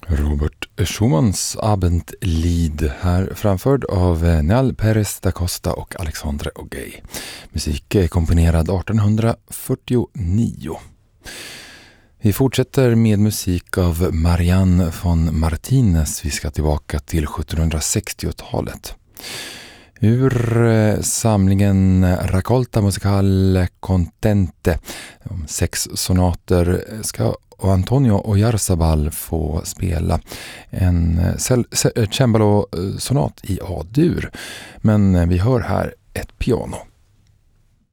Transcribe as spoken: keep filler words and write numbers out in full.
Robert Schumanns Abendlied, här framförd av Nell Perez da Costa och Alexandre O'Gay. Musik är komponerad arton fyrtionio. Vi fortsätter med musik av Marianne von Martinez. Vi ska tillbaka till sjuttonhundrasextiotalet. Ur samlingen Raccolta Musicale Contente, sex sonater, ska Antonio Oyarzabal få spela en cembalo-sonat i A-dur. Men vi hör här ett piano.